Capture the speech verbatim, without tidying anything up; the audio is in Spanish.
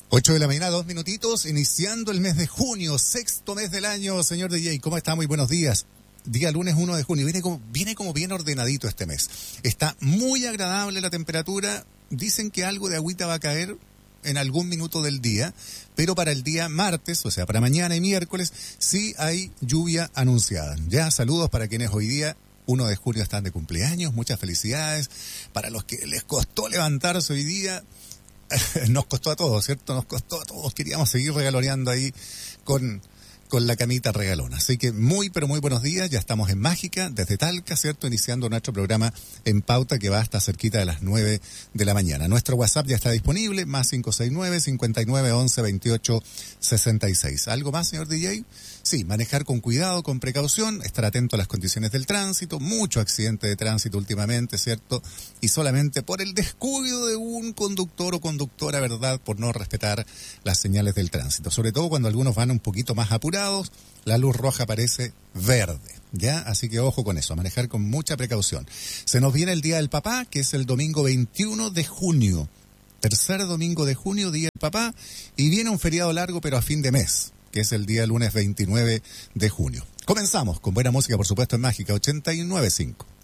Ocho de la mañana, dos minutitos, iniciando el mes de junio, sexto mes del año. Señor D J, ¿cómo está? Muy buenos días. Día lunes uno de junio, viene como, viene como bien ordenadito este mes. Está muy agradable la temperatura, dicen que algo de agüita va a caer en algún minuto del día, pero para el día martes, o sea, para mañana y miércoles, sí hay lluvia anunciada. Ya, saludos para quienes hoy día, uno de junio, están de cumpleaños, muchas felicidades. Para los que les costó levantarse hoy día, nos costó a todos, ¿cierto? Nos costó a todos, queríamos seguir regaloneando ahí con, con la camita regalona. Así que muy, pero muy buenos días, ya estamos en Mágica, desde Talca, ¿cierto? Iniciando nuestro programa en pauta que va hasta cerquita de las nueve de la mañana. Nuestro WhatsApp ya está disponible, más cinco seis nueve, cincuenta y nueve, once, veintiocho, sesenta y seis. ¿Algo más, señor D J? Sí, manejar con cuidado, con precaución, estar atento a las condiciones del tránsito, mucho accidente de tránsito últimamente, ¿cierto? Y solamente por el descuido de un conductor o conductora, ¿verdad? Por no respetar las señales del tránsito. Sobre todo cuando algunos van un poquito más apurados, la luz roja parece verde, ¿ya? Así que ojo con eso, manejar con mucha precaución. Se nos viene el Día del Papá, que es el domingo veintiuno de junio. Tercer domingo de junio, Día del Papá, y viene un feriado largo, pero a fin de mes, que es el día lunes veintinueve de junio. Comenzamos con buena música, por supuesto, en Mágica ochenta y nueve punto cinco.